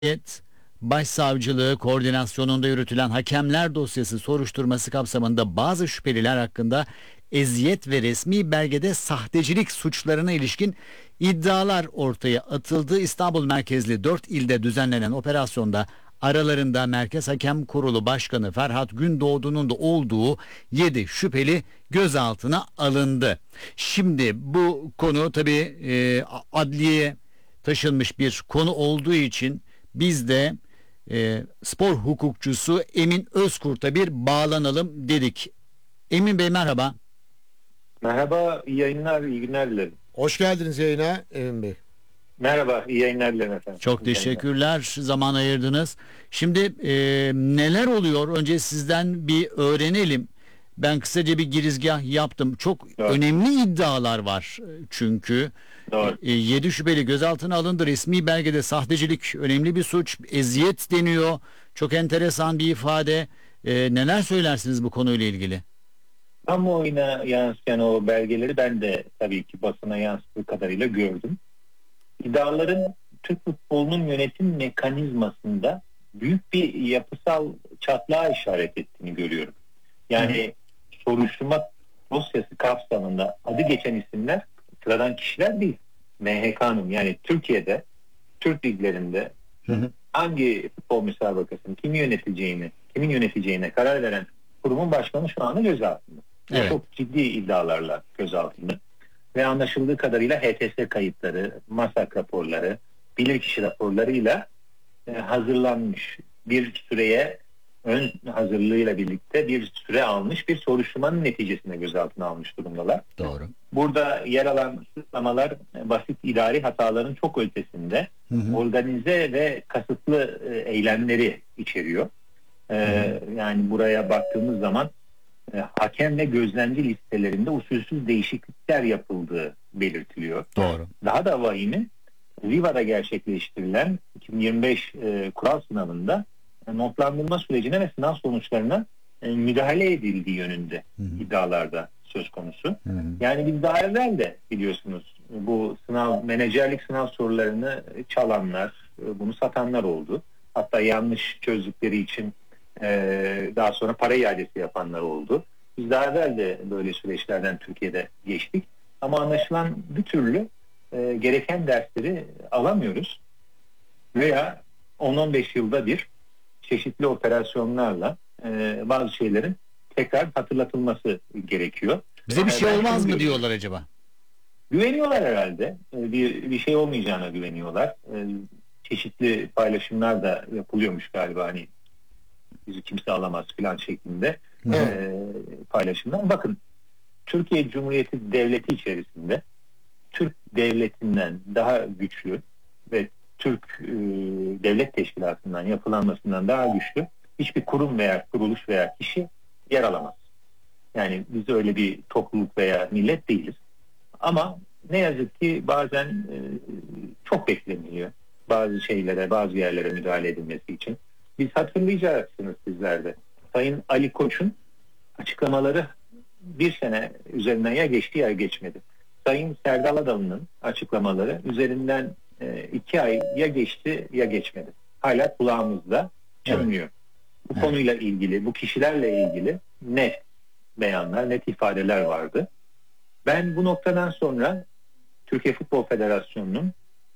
Cumhuriyet Başsavcılığı koordinasyonunda yürütülen hakemler dosyası soruşturması kapsamında bazı şüpheliler hakkında eziyet ve resmi belgede sahtecilik suçlarına ilişkin iddialar ortaya atıldı. İstanbul merkezli 4 ilde düzenlenen operasyonda aralarında Merkez Hakem Kurulu Başkanı Ferhat Gündoğdu'nun da olduğu 7 şüpheli gözaltına alındı. Şimdi bu konu tabii adliyeye taşınmış bir konu olduğu için biz de spor hukukçusu Emin Özkurt'a bir bağlanalım dedik. Emin Bey merhaba. Merhaba, iyi yayınlar, iyi günler dilerim. Hoş geldiniz yayına Emin Bey. Merhaba, iyi yayınlar dilerim efendim. Çok teşekkürler, zaman ayırdınız. Şimdi neler oluyor? Önce sizden bir öğrenelim. Ben kısaca bir girizgah yaptım. Çok Doğru. önemli iddialar var çünkü. Doğru. 7 şüpheli gözaltına alındı. Resmi belgede sahtecilik önemli bir suç. Eziyet deniyor. Çok enteresan bir ifade. Neler söylersiniz bu konuyla ilgili? Kamuoyuna yansıyan o belgeleri ben de tabii ki basına yansıdığı kadarıyla gördüm. İddiaların Türk futbolunun yönetim mekanizmasında büyük bir yapısal çatlağa işaret ettiğini görüyorum. Yani soruşturma dosyası kapsamında adı geçen isimler sıradan kişiler değil. MHK'nın yani Türkiye'de, Türk liglerinde hangi futbol müsabakasını kimin yöneteceğine karar veren kurumun başkanı şu anda gözaltında. Evet. Çok ciddi iddialarla gözaltında. Ve anlaşıldığı kadarıyla HTS kayıtları, MASAK raporları, bilirkişi raporlarıyla hazırlanmış bir süreye ön hazırlığıyla birlikte bir süre almış bir soruşturmanın neticesinde gözaltına almış durumdalar. Doğru. Burada yer alan suçlamalar basit idari hataların çok ötesinde organize ve kasıtlı eylemleri içeriyor. Yani buraya baktığımız zaman hakem ve gözlemci listelerinde usulsüz değişiklikler yapıldığı belirtiliyor. Doğru. Daha da vahimi Riva'da gerçekleştirilen 2025 kural sınavında notlandırma sürecine ve sınav sonuçlarına müdahale edildiği yönünde iddialarda söz konusu. Yani biz daha evvel de biliyorsunuz bu menajerlik sınav sorularını çalanlar, bunu satanlar oldu. Hatta yanlış çözdükleri için daha sonra para iadesi yapanlar oldu. Biz daha evvel de böyle süreçlerden Türkiye'de geçtik. Ama anlaşılan bir türlü gereken dersleri alamıyoruz. Veya 10-15 yılda bir çeşitli operasyonlarla bazı şeylerin tekrar hatırlatılması gerekiyor. Bize bir şey olmaz mı diyorlar diyorlar acaba? Güveniyorlar herhalde. Bir şey olmayacağına güveniyorlar. Çeşitli paylaşımlar da yapılıyormuş galiba, hani bizi kimse alamaz filan şeklinde paylaşımlar. Bakın, Türkiye Cumhuriyeti Devleti içerisinde Türk Devleti'nden daha güçlü ve Türk Devlet Teşkilatı'ndan yapılanmasından daha güçlü hiçbir kurum veya kuruluş veya kişi yer alamaz. Yani biz öyle bir topluluk veya millet değiliz. Ama ne yazık ki bazen çok bekleniliyor bazı şeylere, bazı yerlere müdahale edilmesi için. Biz hatırlayacaksınız sizler de. Sayın Ali Koç'un açıklamaları bir sene üzerinden ya geçti ya geçmedi. Sayın Serdal Adalı'nın açıklamaları üzerinden 2 ay ya geçti ya geçmedi. Hala kulağımızda çınlıyor. Bu konuyla ilgili, bu kişilerle ilgili net beyanlar, net ifadeler vardı. Ben bu noktadan sonra Türkiye Futbol Federasyonu'nun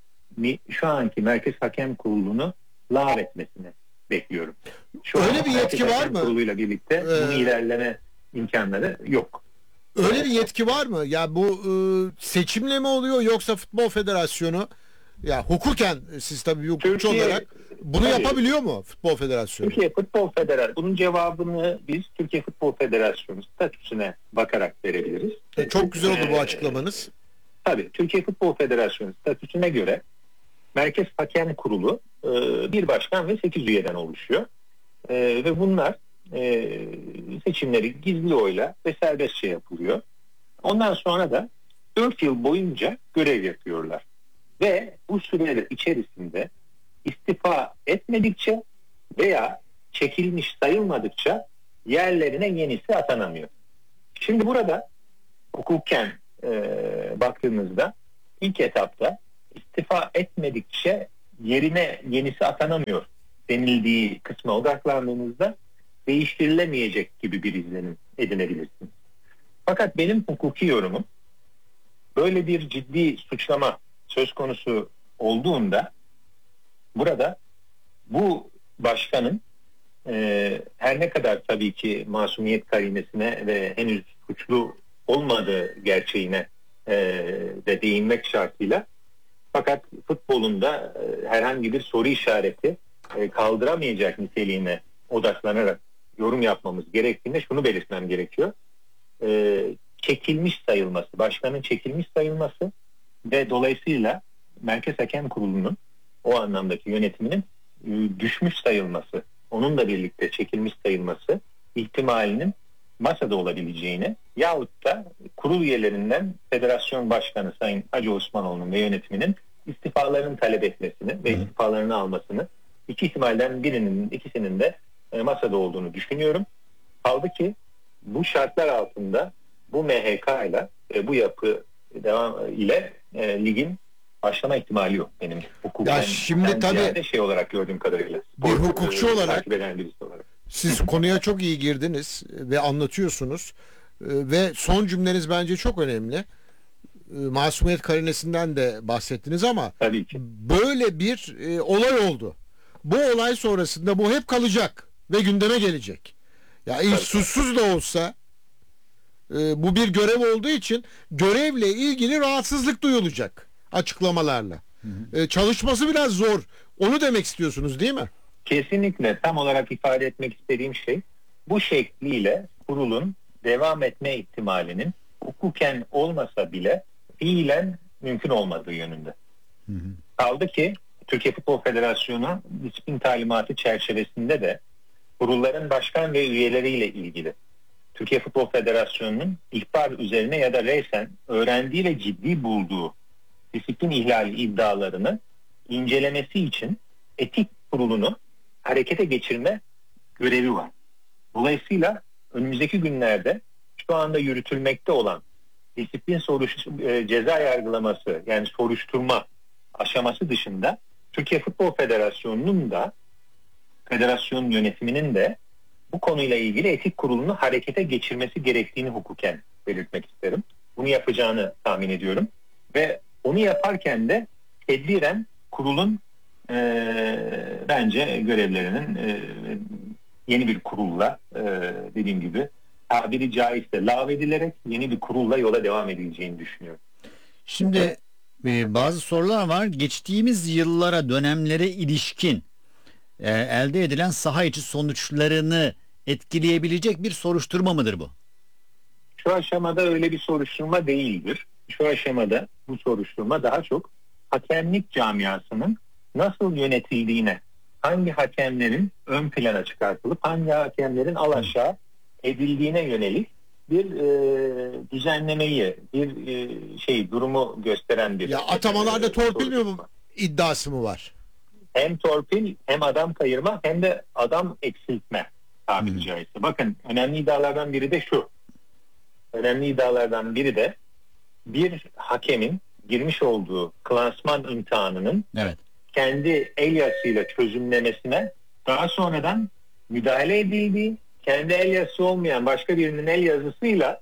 şu anki Merkez Hakem Kurulu'nu lağvetmesini bekliyorum. Öyle bir yetki var mı? Kuruluyla birlikte bunu ilerleme imkanları yok. Öyle bir yetki var mı? Ya bu seçimle mi oluyor yoksa Futbol Federasyonu, ya hukuken siz tabii bir hukukçu olarak bunu yapabiliyor mu Futbol Federasyonu? Türkiye Futbol Federasyonu. Bunun cevabını biz Türkiye Futbol Federasyonu statüsüne bakarak verebiliriz. Çok güzel oldu bu açıklamanız. Tabii Türkiye Futbol Federasyonu statüsüne göre Merkez Hakem Kurulu bir başkan ve 8 üyeden oluşuyor. Ve bunlar seçimleri gizli oyla ve serbestçe yapılıyor. Ondan sonra da 4 yıl boyunca görev yapıyorlar. Ve bu süreler içerisinde istifa etmedikçe veya çekilmiş sayılmadıkça yerlerine yenisi atanamıyor. Şimdi burada hukuken baktığımızda ilk etapta istifa etmedikçe yerine yenisi atanamıyor denildiği kısma odaklandığınızda değiştirilemeyecek gibi bir izlenim edinebilirsiniz. Fakat benim hukuki yorumum, böyle bir ciddi suçlama söz konusu olduğunda burada bu başkanın her ne kadar tabii ki masumiyet karinesine ve henüz suçlu olmadığı gerçeğine de değinmek şartıyla, fakat futbolunda herhangi bir soru işareti kaldıramayacak niteliğine odaklanarak yorum yapmamız gerektiğinde şunu belirtmem gerekiyor. Çekilmiş sayılması, başkanın çekilmiş sayılması ve dolayısıyla Merkez Hakem Kurulu'nun o anlamdaki yönetiminin düşmüş sayılması, onunla birlikte çekilmiş sayılması ihtimalinin masada olabileceğini yahut da kurul üyelerinden Federasyon Başkanı Sayın Hacı Osmanoğlu'nun ve yönetiminin istifalarını talep etmesini ve istifalarını almasını, iki ihtimalden ikisinin de masada olduğunu düşünüyorum. Kaldı ki bu şartlar altında bu MHK ile bu yapı devam ile ligin başlama ihtimali yok benim hukuken. Ya şimdi tabii şey olarak gördüğüm kadarıyla. Bir hukukçu olarak takip eden birisi olarak. siz konuya çok iyi girdiniz ve anlatıyorsunuz ve son cümleniz bence çok önemli. Masumiyet karinesinden de bahsettiniz ama Tabii ki. böyle bir olay oldu. Bu olay sonrasında bu hep kalacak ve gündeme gelecek. Ya suçsuz da olsa bu bir görev olduğu için görevle ilgili rahatsızlık duyulacak açıklamalarla. Çalışması biraz zor. Onu demek istiyorsunuz değil mi? Kesinlikle tam olarak ifade etmek istediğim şey, bu şekliyle kurulun devam etme ihtimalinin hukuken olmasa bile fiilen mümkün olmadığı yönünde. Kaldı ki Türkiye Futbol Federasyonu disiplin talimatı çerçevesinde de kurulların başkan ve üyeleriyle ilgili Türkiye Futbol Federasyonu'nun ihbar üzerine ya da reysen öğrendiği ve ciddi bulduğu disiplin ihlali iddialarını incelemesi için etik kurulunu harekete geçirme görevi var. Dolayısıyla önümüzdeki günlerde şu anda yürütülmekte olan disiplin ceza yargılaması, yani soruşturma aşaması dışında Türkiye Futbol Federasyonu'nun da federasyon yönetiminin de bu konuyla ilgili etik kurulunu harekete geçirmesi gerektiğini hukuken belirtmek isterim. Bunu yapacağını tahmin ediyorum ve onu yaparken de tedbiren kurulun bence görevlerinin yeni bir kurulla dediğim gibi tabiri caizse lağvedilerek yeni bir kurulla yola devam edileceğini düşünüyorum. Şimdi bazı sorular var. Geçtiğimiz yıllara, dönemlere ilişkin elde edilen saha içi sonuçlarını etkileyebilecek bir soruşturma mıdır bu? Şu aşamada öyle bir soruşturma değildir. Şu aşamada bu soruşturma daha çok hakemlik camiasının nasıl yönetildiğine, hangi hakemlerin ön plana çıkartılıp hangi hakemlerin alaşağı edildiğine yönelik bir düzenlemeyi, bir durumu gösteren bir... Ya atamalarda torpil mi iddiası mı var? Hem torpil, hem adam kayırma, hem de adam eksiltme tabiri caizse. Bakın, önemli iddialardan biri de şu. Önemli iddialardan biri de bir hakemin girmiş olduğu klasman imtihanının kendi el yazısıyla çözümlemesine daha sonradan müdahale edildiği, kendi el yazısı olmayan başka birinin el yazısıyla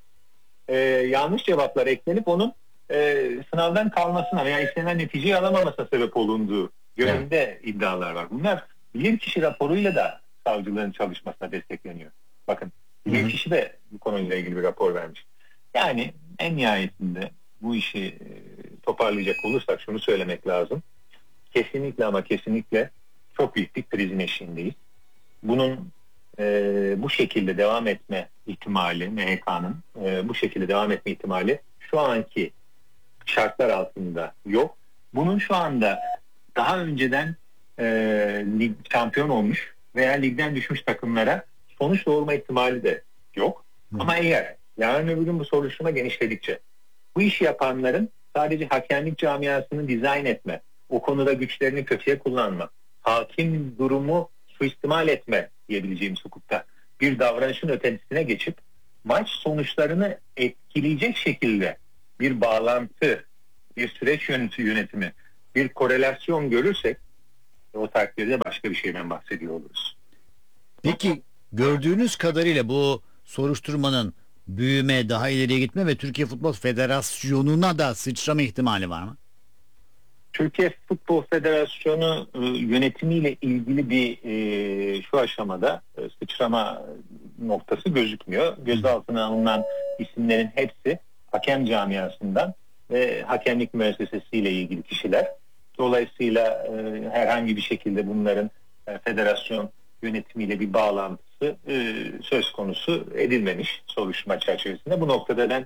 yanlış cevaplar eklenip onun sınavdan kalmasına veya istenen neticeyi alamamasına sebep olunduğu yönünde iddialar var. Bunlar bilirkişi raporuyla da savcılığın çalışmasına destekleniyor. Bakın, bilirkişi de bu konuyla ilgili bir rapor vermiş. Yani en nihayetinde bu işi toparlayacak olursak şunu söylemek lazım. Kesinlikle ama kesinlikle çok büyük bir krizin eşiğindeyiz. Bunun bu şekilde devam etme ihtimali, MHK'nın bu şekilde devam etme ihtimali şu anki şartlar altında yok. Bunun şu anda daha önceden lig şampiyon olmuş veya ligden düşmüş takımlara sonuç doğurma ihtimali de yok. Ama eğer yarın öbür gün bu soruşturma genişledikçe bu işi yapanların sadece hakemlik camiasını dizayn etme, o konuda güçlerini kötüye kullanma, hakim durumu suistimal etme diyebileceğimiz hukukta bir davranışın ötesine geçip maç sonuçlarını etkileyecek şekilde bir bağlantı, bir süreç yönetimi bir korelasyon görürsek o takdirde başka bir şeyden bahsediyor oluruz. Peki gördüğünüz kadarıyla bu soruşturmanın büyüme, daha ileriye gitme ve Türkiye Futbol Federasyonu'na da sıçrama ihtimali var mı? Türkiye Futbol Federasyonu yönetimiyle ilgili bir şu aşamada sıçrama noktası gözükmüyor. Gözaltına alınan isimlerin hepsi hakem camiasından ve hakemlik müessesesiyle ilgili kişiler. Dolayısıyla herhangi bir şekilde bunların federasyon yönetimiyle bir bağlantısı söz konusu edilmemiş soruşturma çerçevesinde. Bu noktada ben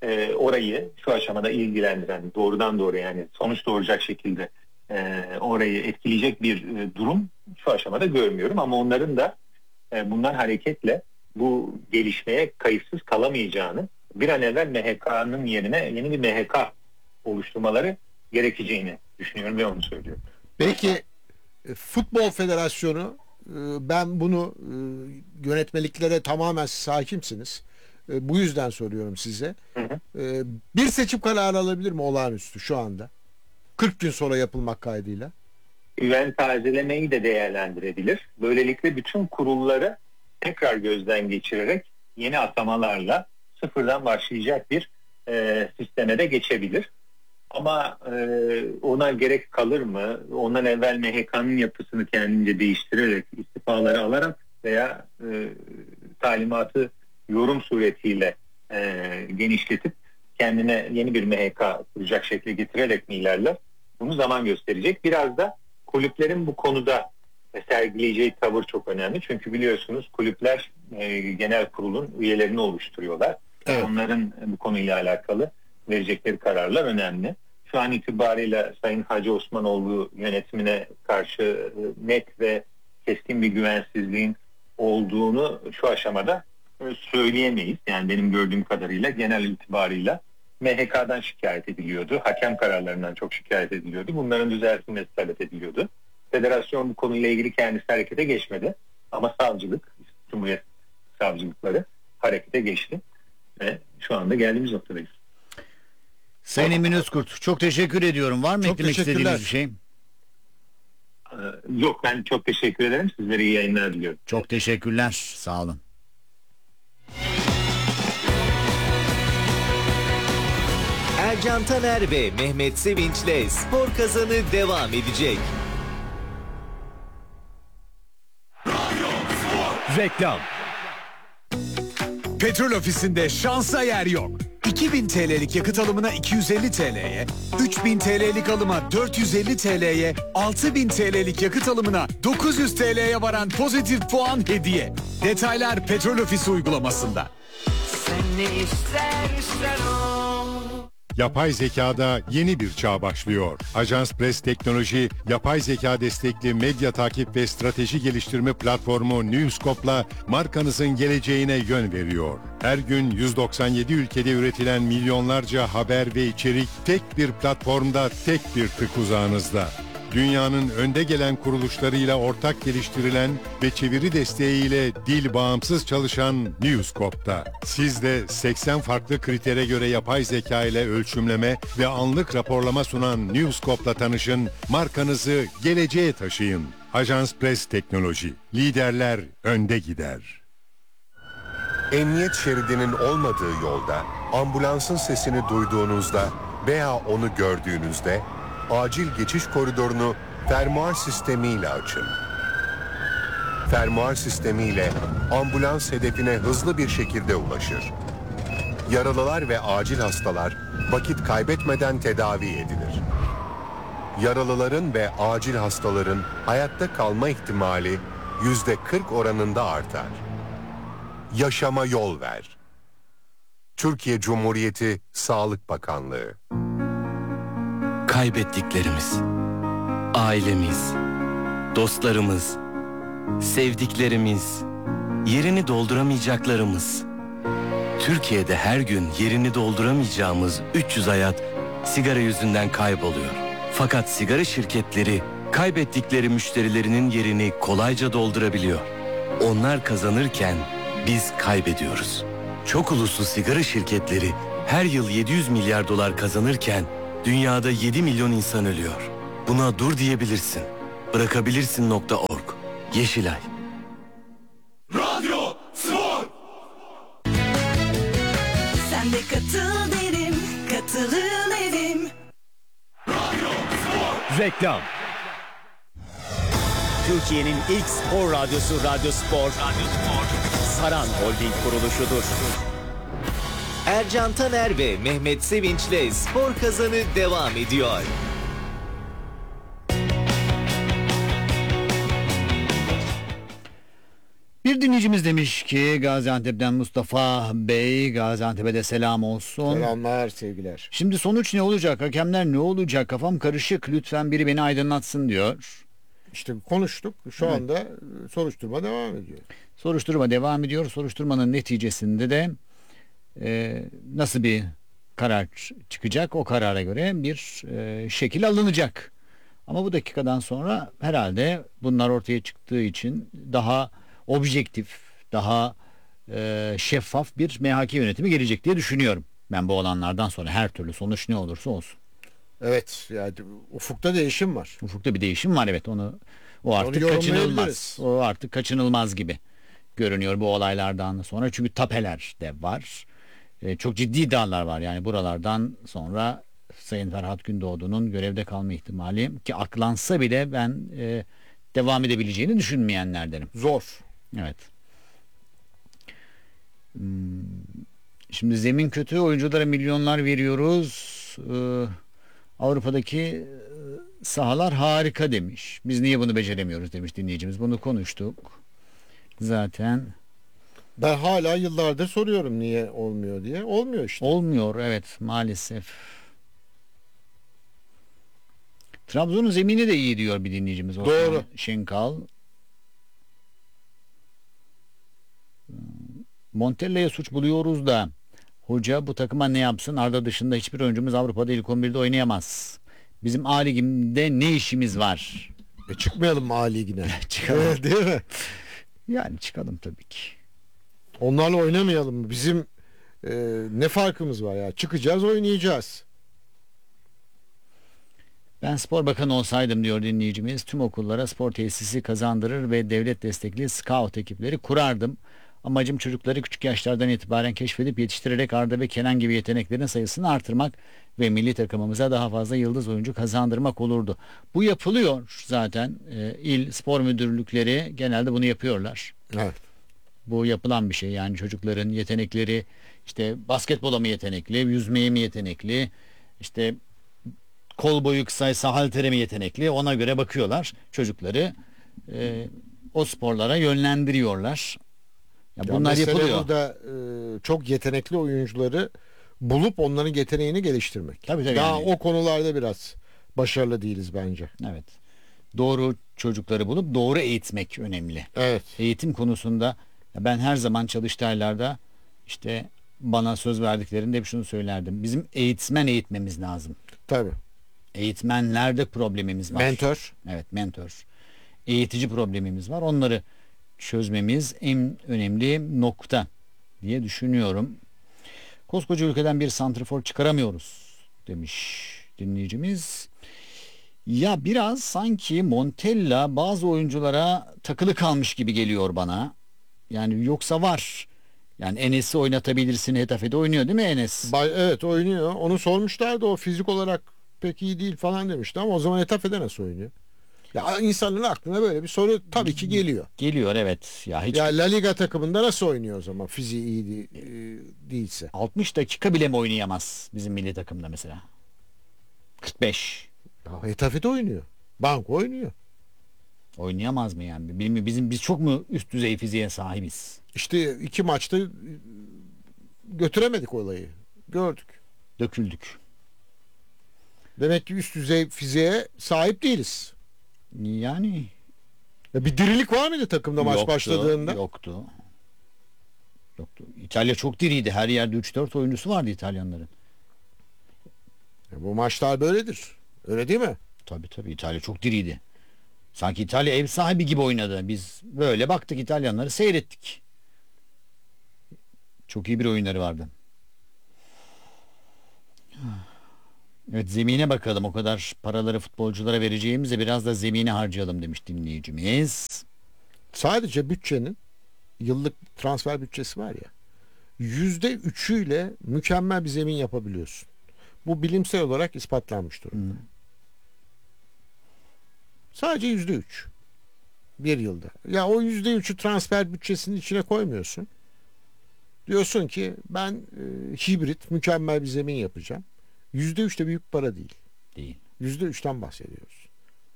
orayı şu aşamada ilgilendiren, doğrudan doğruya yani sonuç doğuracak şekilde orayı etkileyecek bir durum şu aşamada görmüyorum. Ama onların da bundan hareketle bu gelişmeye kayıtsız kalamayacağını, bir an evvel MHK'nın yerine yeni bir MHK oluşturmaları gerekeceğini düşünüyorum ve onu söylüyorum. Peki Futbol Federasyonu, ben bunu yönetmeliklere tamamen siz hakimsiniz. Bu yüzden soruyorum size. Hı hı. Bir seçim kararı alabilir mi olağanüstü şu anda? 40 gün sonra yapılmak kaydıyla. Güven tazelemeyi de değerlendirebilir. Böylelikle bütün kurulları tekrar gözden geçirerek yeni atamalarla sıfırdan başlayacak bir sisteme de geçebilir. Ama ona gerek kalır mı? Ondan evvel MHK'nın yapısını kendince değiştirerek, istifaları alarak veya talimatı yorum suretiyle genişletip kendine yeni bir MHK kuracak şekle getirerek mi ilerler? Bunu zaman gösterecek. Biraz da kulüplerin bu konuda sergileyeceği tavır çok önemli. Çünkü biliyorsunuz kulüpler genel kurulun üyelerini oluşturuyorlar. Evet. Onların bu konuyla alakalı verecekleri kararlar önemli. Şu an itibariyle Sayın Hacı Osmanoğlu yönetimine karşı net ve keskin bir güvensizliğin olduğunu şu aşamada söyleyemeyiz. Yani benim gördüğüm kadarıyla genel itibarıyla MHK'dan şikayet ediliyordu. Hakem kararlarından çok şikayet ediliyordu. Bunların düzeltilmesi talep ediliyordu. Federasyon bu konuyla ilgili kendisi harekete geçmedi. Ama savcılık, Cumhuriyet savcılıkları harekete geçti. Ve şu anda geldiğimiz noktadayız. Sayın Emin Özkurt, çok teşekkür ediyorum. Var mı Çok eklemek teşekkürler. istediğiniz bir şey? Yok, ben çok teşekkür ederim. Sizlere iyi yayınlar diliyorum. Çok teşekkürler. Sağ olun. Ercan Taner ve Mehmet Sevinç'le Spor Kazanı devam edecek. Reklam. Petrol Ofisi'nde şansa yer yok. 2000 TL'lik yakıt alımına 250 TL'ye, 3000 TL'lik alıma 450 TL'ye, 6000 TL'lik yakıt alımına 900 TL'ye varan pozitif puan hediye. Detaylar Petrol Ofisi uygulamasında. Sen ne istersen o. Yapay zekada yeni bir çağ başlıyor. Ajans Press Teknoloji, yapay zeka destekli medya takip ve strateji geliştirme platformu Newscope'la markanızın geleceğine yön veriyor. Her gün 197 ülkede üretilen milyonlarca haber ve içerik tek bir platformda, tek bir tık uzağınızda. Dünyanın önde gelen kuruluşlarıyla ortak geliştirilen ve çeviri desteğiyle dil bağımsız çalışan Newscope'da. Siz de 80 farklı kritere göre yapay zeka ile ölçümleme ve anlık raporlama sunan Newscope'la tanışın, markanızı geleceğe taşıyın. Ajans Press Teknoloji, liderler önde gider. Emniyet şeridinin olmadığı yolda, ambulansın sesini duyduğunuzda veya onu gördüğünüzde acil geçiş koridorunu fermuar sistemiyle açın. Fermuar sistemiyle ambulans hedefine hızlı bir şekilde ulaşır. Yaralılar ve acil hastalar vakit kaybetmeden tedavi edilir. Yaralıların ve acil hastaların hayatta kalma ihtimali %40 oranında artar. Yaşama yol ver. Türkiye Cumhuriyeti Sağlık Bakanlığı. Kaybettiklerimiz, ailemiz, dostlarımız, sevdiklerimiz, yerini dolduramayacaklarımız. Türkiye'de her gün yerini dolduramayacağımız 300 hayat sigara yüzünden kayboluyor. Fakat sigara şirketleri kaybettikleri müşterilerinin yerini kolayca doldurabiliyor. Onlar kazanırken biz kaybediyoruz. Çok uluslu sigara şirketleri her yıl 700 milyar dolar kazanırken dünyada 7 milyon insan ölüyor. Buna dur diyebilirsin. Bırakabilirsin.org. Yeşilay. Sen de katıl derim, katılın erim. Reklam. Türkiye'nin ilk spor radyosu Radyo Spor. Saran Holding kuruluşudur. Ercan Taner ve Mehmet Sevinç'le Spor Kazanı devam ediyor. Bir dinleyicimiz demiş ki Gaziantep'ten Mustafa Bey, Gaziantep'e de selam olsun. Selamlar, sevgiler. Şimdi sonuç ne olacak? Hakemler ne olacak? Kafam karışık. Lütfen biri beni aydınlatsın diyor. İşte konuştuk. Şu anda soruşturma devam ediyor. Soruşturma devam ediyor. Soruşturmanın neticesinde de nasıl bir karar çıkacak? O karara göre bir şekil alınacak. Ama bu dakikadan sonra herhalde bunlar ortaya çıktığı için daha objektif, daha şeffaf bir MHK yönetimi gelecek diye düşünüyorum. Ben bu olanlardan sonra her türlü sonuç ne olursa olsun. Evet, yani ufukta değişim var. Ufukta bir değişim var, evet, o artık Onu kaçınılmaz. yorumlayabiliriz. O artık kaçınılmaz gibi görünüyor bu olaylardan sonra. Çünkü tapeler de var. Çok ciddi iddialar var. Yani buralardan sonra Sayın Ferhat Gündoğdu'nun görevde kalma ihtimali, ki aklansa bile ben devam edebileceğini düşünmeyenlerdenim. Zor. Evet. Şimdi zemin kötü, oyunculara milyonlar veriyoruz. Avrupa'daki sahalar harika demiş. Biz niye bunu beceremiyoruz demiş dinleyicimiz. Bunu konuştuk. Zaten Ben hala yıllardır soruyorum niye olmuyor diye. Olmuyor işte. olmuyor, evet, maalesef. Trabzon'un zemini de iyi diyor bir dinleyicimiz. Osman Doğru. Şenkal. Montella'ya suç buluyoruz da hoca bu takıma ne yapsın? Arda dışında hiçbir oyuncumuz Avrupa'da ilk 11'de oynayamaz. Bizim A liginde ne işimiz var? Çıkmayalım mı A Ligi'ne? Çıkalım. Evet, değil mi? Yani çıkalım tabii ki. Onlarla oynamayalım mı? Bizim ne farkımız var ya? Çıkacağız, oynayacağız. Ben spor bakanı olsaydım diyor dinleyicimiz, tüm okullara spor tesisi kazandırır ve devlet destekli scout ekipleri kurardım. Amacım çocukları küçük yaşlardan itibaren keşfedip yetiştirerek Arda ve Kenan gibi yeteneklerin sayısını artırmak ve milli takımımıza daha fazla yıldız oyuncu kazandırmak olurdu. Bu yapılıyor zaten. İl spor müdürlükleri genelde bunu yapıyorlar. Evet. Bu yapılan bir şey. Yani çocukların yetenekleri, işte basketbola mı yetenekli, yüzmeye mi yetenekli, işte kol boyu kısaysa haltere mi yetenekli, ona göre bakıyorlar çocukları, o sporlara yönlendiriyorlar. Ya bunlar mesele yapılıyor. burada çok yetenekli oyuncuları bulup onların yeteneğini geliştirmek. Tabii, Daha yani. o konularda biraz başarılı değiliz bence. Evet. Doğru çocukları bulup doğru eğitmek önemli. Evet. Eğitim konusunda ben her zaman çalıştaylarda işte bana söz verdiklerinde hep şunu söylerdim. Bizim eğitmemiz lazım. Tabii. Eğitmenlerde problemimiz var. Mentor. Evet, mentor. Eğitici problemimiz var. Onları çözmemiz en önemli nokta diye düşünüyorum. Koskoca ülkeden bir santrafor çıkaramıyoruz demiş dinleyicimiz. Ya biraz sanki Montella bazı oyunculara takılı kalmış gibi geliyor bana. Yani yoksa var. Yani Enes'i oynatabilirsin. Hetafe'de oynuyor değil mi Enes? Evet, oynuyor. Onu sormuşlardı, o fizik olarak pek iyi değil falan demişti ama o zaman Etafe'de nasıl oynuyor? Ya insanların aklına böyle bir soru tabii ki geliyor. Geliyor, evet. Ya hiç Ya La Liga takımında nasıl oynuyor o zaman fiziği iyi değilse? 60 dakika bile mi oynayamaz bizim milli takımda mesela? 45. Ya Etafe'de oynuyor. Banko oynuyor. Oynayamaz mı yani? Bilmiyorum, biz çok mu üst düzey fiziğe sahibiz? İşte 2 maçta götüremedik olayı. Gördük. Döküldük. Demek ki üst düzey fiziğe sahip değiliz. Yani Ya bir dirilik var mıydı takımda maç yoktu, başladığında? Yoktu. İtalya çok diriydi. Her yerde 3-4 oyuncusu vardı İtalyanların. Bu maçlar böyledir. Öyle değil mi? Tabii İtalya çok diriydi. Sanki İtalya ev sahibi gibi oynadı. Biz böyle baktık, İtalyanları seyrettik. Çok iyi bir oyunları vardı. Evet, zemine bakalım. O kadar paraları futbolculara vereceğimize biraz da zemine harcayalım demiş dinleyicimiz. Sadece bütçenin yıllık transfer bütçesi var ya, %3'üyle mükemmel bir zemin yapabiliyorsun. Bu bilimsel olarak ispatlanmış durumda. Sadece %3 bir yılda. Ya o %3'ü transfer bütçesinin içine koymuyorsun. Diyorsun ki ben hibrit mükemmel bir zemin yapacağım. %3 de büyük para değil. Değil. %3'ten bahsediyoruz.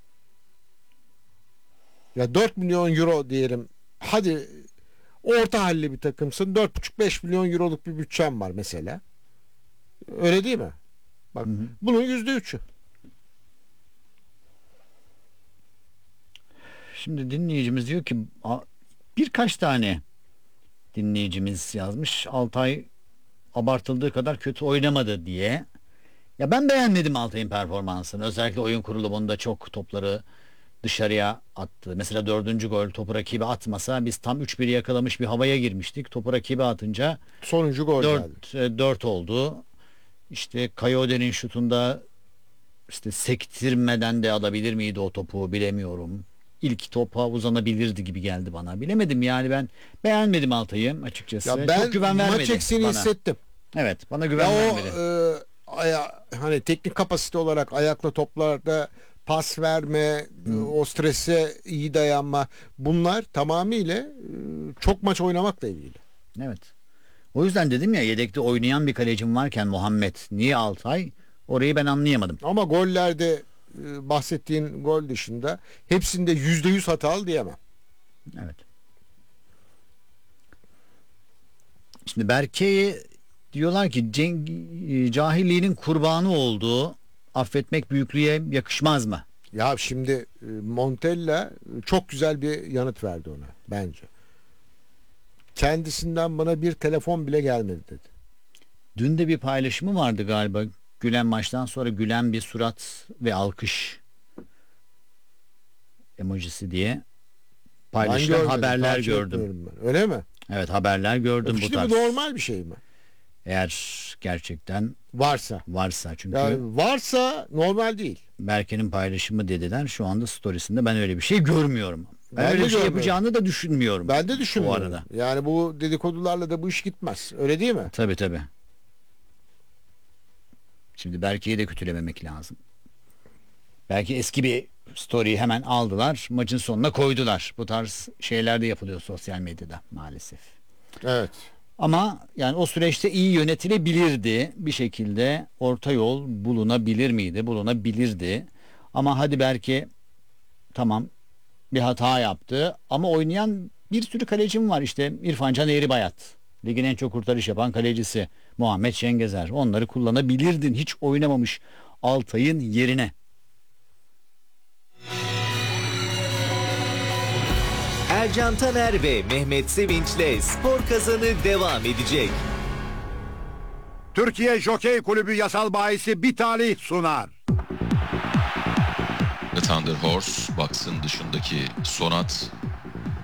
Ya 4 milyon euro diyelim. Hadi orta halli bir takımsın. 4,5-5 milyon euroluk bir bütçem var mesela. Öyle değil mi? Bak, bunun %3'ü. Şimdi dinleyicimiz diyor ki birkaç tane dinleyicimiz yazmış. Altay abartıldığı kadar kötü oynamadı diye. Ya ben beğenmedim Altay'ın performansını. Özellikle oyun kurulumunda çok topları dışarıya attı. Mesela 4. gol topu rakibe atmasa biz tam 3-1 yakalamış bir havaya girmiştik. Topu rakibe atınca sonuncu gol 4 oldu. İşte Kayode'nin şutunda işte sektirmeden de alabilir miydi o topu bilemiyorum. İlk topa uzanabilirdi gibi geldi bana. Bilemedim yani, ben beğenmedim Altay'ı açıkçası. Ya ben çok güven vermedi maç eksiğini bana. hissettim. Evet, bana güven vermedi. Hani teknik kapasite olarak ayakla toplarda pas verme, o strese iyi dayanma, bunlar tamamıyla çok maç oynamakla ilgili. Evet. O yüzden dedim ya, yedekte oynayan bir kalecim varken Muhammed niye Altay? Orayı ben anlayamadım. Ama gollerde bahsettiğin gol dışında hepsinde %100 hatalı diyemem. Evet. Şimdi Berke'ye diyorlar ki cahilliğinin kurbanı olduğu, affetmek büyüklüğe yakışmaz mı? Ya şimdi Montella çok güzel bir yanıt verdi ona bence. Kendisinden bana bir telefon bile gelmedi dedi. Dün de bir paylaşımı vardı galiba. Gülen maçtan sonra gülen bir surat ve alkış emojisi diye paylaşılan haberler gördüm. Ben. Öyle mi? Evet, haberler gördüm bu tarz. Bu normal bir şey mi? Eğer gerçekten varsa çünkü yani varsa normal değil. Berke'nin paylaşımı dediler. Şu anda storiesinde ben öyle bir şey görmüyorum. Ben öyle bir şey görmüyorum. yapacağını da düşünmüyorum. Ben de düşünmüyorum. Bu arada. Yani bu dedikodularla da bu iş gitmez. Öyle değil mi? Tabii. Şimdi Berke'yi de kötülememek lazım. Belki eski bir story'yi hemen aldılar, maçın sonuna koydular. Bu tarz şeyler de yapılıyor sosyal medyada maalesef. Evet. Ama yani o süreçte iyi yönetilebilirdi. Bir şekilde orta yol bulunabilir miydi? Bulunabilirdi. Ama hadi belki tamam bir hata yaptı ama oynayan bir sürü kalecim var. İşte İrfan Can Eğribayat, ligin en çok kurtarış yapan kalecisi Muhammed Şengezer. Onları kullanabilirdin hiç oynamamış Altay'ın yerine. Ercan Taner ve Mehmet Sevinç'le Spor Kazanı devam edecek. Türkiye Jokey Kulübü yasal bahisi bir talih sunar. The Thunder Horse, box'ın dışındaki Sonat